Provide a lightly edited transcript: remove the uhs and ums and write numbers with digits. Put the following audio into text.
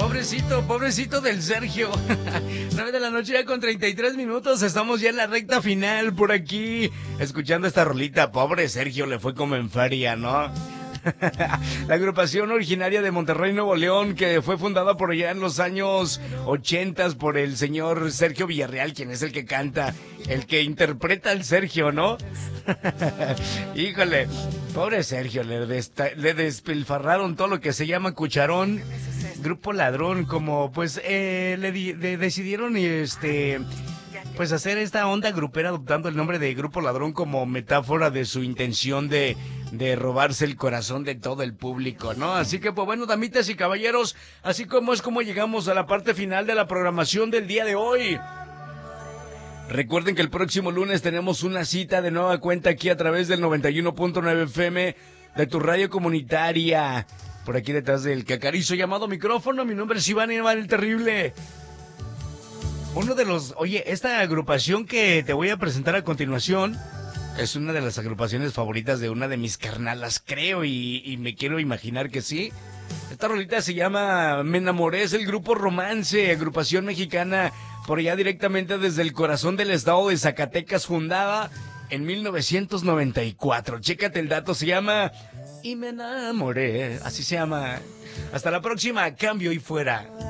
Pobrecito, pobrecito del Sergio. 9 de la noche ya con 33 minutos. Estamos ya en la recta final por aquí, escuchando esta rolita. Pobre Sergio, le fue como en feria, ¿no? La agrupación originaria de Monterrey, Nuevo León, que fue fundada por allá en los años 80 por el señor Sergio Villarreal, quien es el que canta, el que interpreta al Sergio, ¿no? Híjole, pobre Sergio, le despilfarraron todo lo que se llama cucharón. Grupo Ladrón, como pues decidieron pues hacer esta onda grupera adoptando el nombre de Grupo Ladrón como metáfora de su intención de robarse el corazón de todo el público, ¿no? Así que pues bueno, damitas y caballeros, así como es como llegamos a la parte final de la programación del día de hoy. Recuerden que el próximo lunes tenemos una cita de nueva cuenta aquí a través del 91.9 FM de tu radio comunitaria. Por aquí detrás del que acaricio llamado micrófono, mi nombre es Iván el Terrible. Oye, esta agrupación que te voy a presentar a continuación es una de las agrupaciones favoritas de una de mis carnalas, creo, y me quiero imaginar que sí. Esta rolita se llama Me Enamoré, es el grupo Romance, agrupación mexicana por allá directamente desde el corazón del estado de Zacatecas, fundada en 1994. Chécate el dato, se llama Y Me Enamoré, así se llama. Hasta la próxima, cambio y fuera.